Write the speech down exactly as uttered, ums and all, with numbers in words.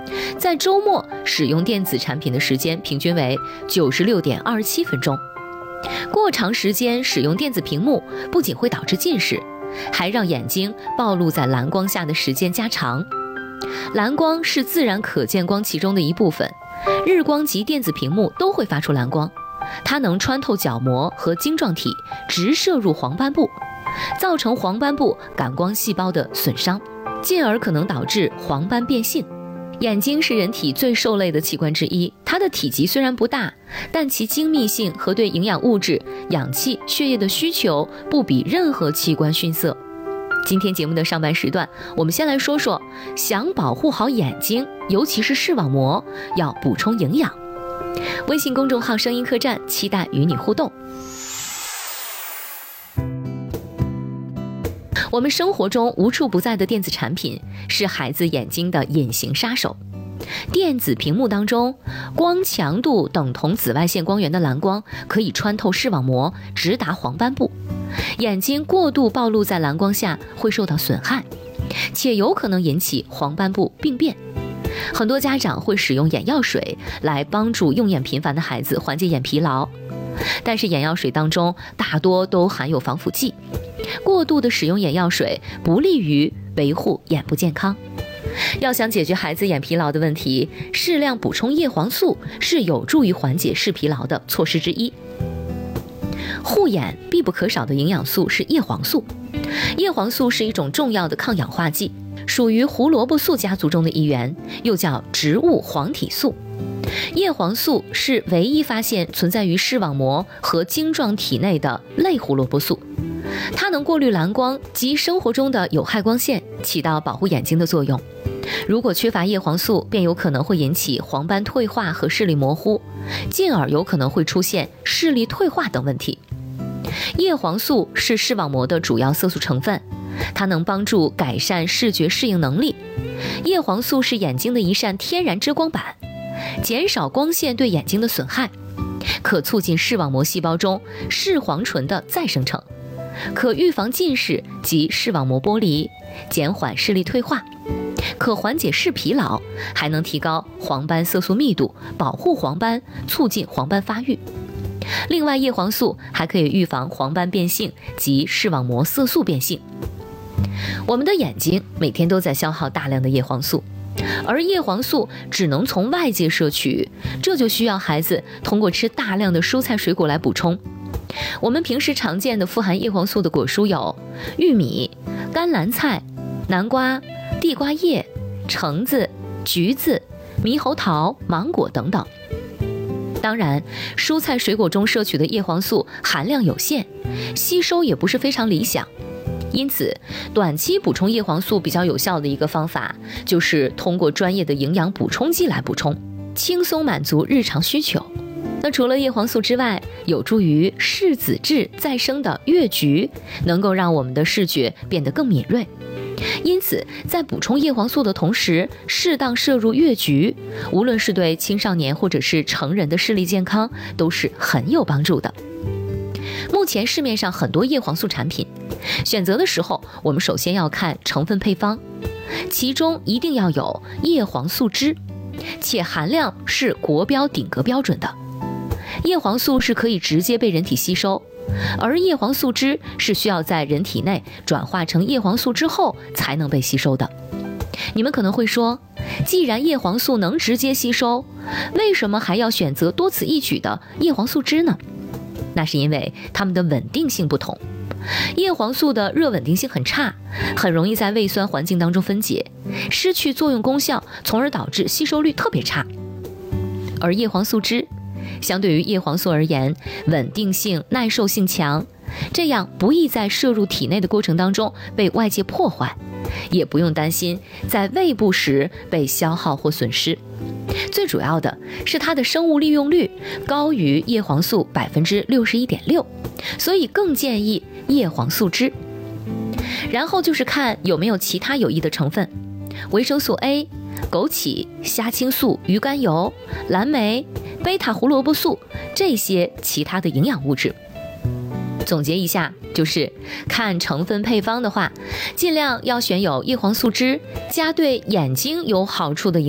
在周末使用电子产品的时间平均为 九十六点二七分钟。过长时间使用电子屏幕不仅会导致近视，还让眼睛暴露在蓝光下的时间加长。蓝光是自然可见光其中的一部分，日光及电子屏幕都会发出蓝光，它能穿透角膜和晶状体，直射入黄斑部，造成黄斑部感光细胞的损伤，进而可能导致黄斑变性。眼睛是人体最受累的器官之一，它的体积虽然不大，但其精密性和对营养物质、氧气、血液的需求不比任何器官逊色。今天节目的上半时段，我们先来说说，想保护好眼睛，尤其是视网膜，要补充营养。微信公众号声音客栈，期待与你互动。我们生活中无处不在的电子产品，是孩子眼睛的隐形杀手。电子屏幕当中，光强度等同紫外线光源的蓝光可以穿透视网膜，直达黄斑部。眼睛过度暴露在蓝光下会受到损害，且有可能引起黄斑部病变。很多家长会使用眼药水来帮助用眼频繁的孩子缓解眼疲劳，但是眼药水当中大多都含有防腐剂，过度的使用眼药水不利于维护眼部健康。要想解决孩子眼疲劳的问题，适量补充叶黄素是有助于缓解视疲劳的措施之一。护眼必不可少的营养素是叶黄素，叶黄素是一种重要的抗氧化剂，属于胡萝卜素家族中的一员，又叫植物黄体素。叶黄素是唯一发现存在于视网膜和晶状体内的类胡萝卜素，它能过滤蓝光及生活中的有害光线，起到保护眼睛的作用。如果缺乏叶黄素，便有可能会引起黄斑退化和视力模糊，进而有可能会出现视力退化等问题。叶黄素是视网膜的主要色素成分，它能帮助改善视觉适应能力。叶黄素是眼睛的一扇天然遮光板，减少光线对眼睛的损害，可促进视网膜细胞中视黄醇的再生成，可预防近视及视网膜剥离，减缓视力退化，可缓解视疲劳，还能提高黄斑色素密度，保护黄斑，促进黄斑发育。另外，叶黄素还可以预防黄斑变性及视网膜色素变性。我们的眼睛每天都在消耗大量的叶黄素，而叶黄素只能从外界摄取，这就需要孩子通过吃大量的蔬菜水果来补充。我们平时常见的富含叶黄素的果蔬有玉米、甘蓝菜、南瓜、地瓜叶、橙子、橘子、猕猴桃、芒果等等。当然，蔬菜水果中摄取的叶黄素含量有限，吸收也不是非常理想。因此，短期补充叶黄素比较有效的一个方法，就是通过专业的营养补充剂来补充，轻松满足日常需求。那除了叶黄素之外，有助于视子质再生的越橘，能够让我们的视觉变得更敏锐。因此，在补充叶黄素的同时，适当摄入越橘，无论是对青少年或者是成人的视力健康，都是很有帮助的。目前市面上很多叶黄素产品，选择的时候，我们首先要看成分配方，其中一定要有叶黄素酯，且含量是国标顶格标准的。叶黄素是可以直接被人体吸收，而叶黄素酯是需要在人体内转化成叶黄素之后才能被吸收的。你们可能会说，既然叶黄素能直接吸收，为什么还要选择多此一举的叶黄素酯呢？那是因为它们的稳定性不同。叶黄素的热稳定性很差，很容易在胃酸环境当中分解，失去作用功效，从而导致吸收率特别差。而叶黄素酯相对于叶黄素而言，稳定性、耐受性强，这样不易在摄入体内的过程当中被外界破坏，也不用担心在胃部时被消耗或损失。最主要的是它的生物利用率高于叶黄素 百分之六十一点六， 所以更建议叶黄素酯。然后就是看有没有其他有益的成分，维生素 A、枸杞、虾青素、鱼肝油、蓝莓、贝塔胡萝卜素这些其他的营养物质。总结一下，就是看成分配方的话，尽量要选有叶黄素酯加对眼睛有好处的